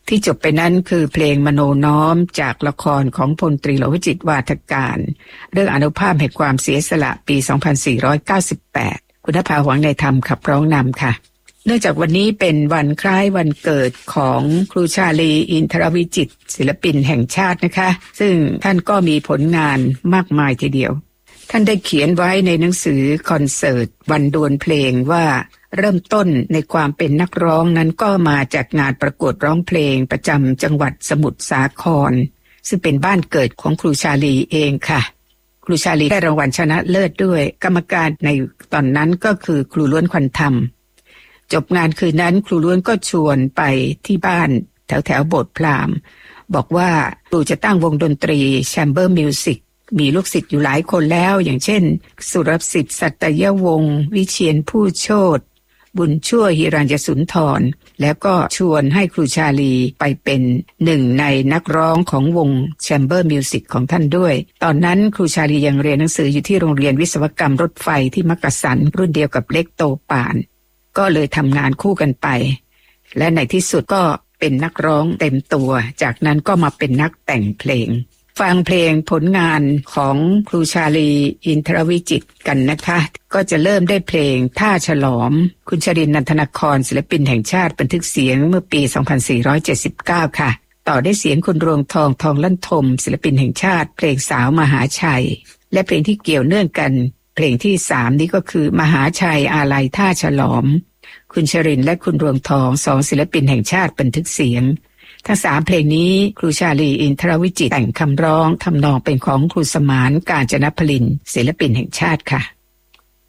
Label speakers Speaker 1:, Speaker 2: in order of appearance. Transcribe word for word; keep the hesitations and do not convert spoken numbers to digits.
Speaker 1: ที่จบไปนั้นคือเพลงมโนน้อมจากละครของพลตรีหลวงวิจิตรวาทการเรื่องอานุภาพแห่งความเสียสละปีสองพันสี่ร้อยเก้าสิบแปดคุณนภาหวังในธรรมขับร้องนำค่ะเนื่องจากวันนี้เป็นวันคล้ายวันเกิดของครูชาลีอินทรวิจิตรศิลปินแห่งชาตินะคะซึ่งท่านก็มีผลงานมากมายทีเดียวท่านได้เขียนไว้ในหนังสือคอนเสิร์ตวันดวลเพลงว่าเริ่มต้นในความเป็นนักร้องนั้นก็มาจากงานประกวดร้องเพลงประจำจังหวัดสมุทรสาครซึ่งเป็นบ้านเกิดของครูชาลีเองค่ะครูชาลีได้รางวัลชนะเลิศด้วยกรรมการในตอนนั้นก็คือครูล้วนควันธรรมจบงานคืนนั้นครูล้วนก็ชวนไปที่บ้านแถวแถวโบสถ์พราหมณ์บอกว่าครูจะตั้งวงดนตรีแชมเบอร์มิวสิกมีลูกศิษย์อยู่หลายคนแล้วอย่างเช่นสุรสิทธิ์สัตยวงศ์วิเชียรผู้โชติบุญช่วยหิรัญญสุนทรแล้วก็ชวนให้ครูชาลีไปเป็นหนึ่งในนักร้องของวงแชมเบอร์มิวสิกของท่านด้วยตอนนั้นครูชาลียังเรียนหนังสืออยู่ที่โรงเรียนวิศวกรรมรถไฟที่มักกะสันรุ่นเดียวกับเล็กโตปานก็เลยทำงานคู่กันไปและในที่สุดก็เป็นนักร้องเต็มตัวจากนั้นก็มาเป็นนักแต่งเพลงฟังเพลงผลงานของครูชาลีอินทรวิจิตรกันนะคะก็จะเริ่มได้เพลงท่าฉลอมคุณชรินทร์ นันทนครศิลปินแห่งชาติบันทึกเสียงเมื่อปีสองพันสี่ร้อยเจ็ดสิบเก้าค่ะต่อได้เสียงคุณรวงทองทองลั่นทมศิลปินแห่งชาติเพลงสาวมหาชัยและเพลงที่เกี่ยวเนื่องกันเพลงที่สามนี้ก็คือมหาชัยอาลัยท่าฉลอมคุณชรินทร์และคุณรวงทองสองศิลปินแห่งชาติบันทึกเสียงทั้งสามเพลงนี้ครูชาลีอินทรวิจิตรแต่งคำร้องทำนองเป็นของครูสมานกาญจนพลินศิลปินแห่งชาติค่ะ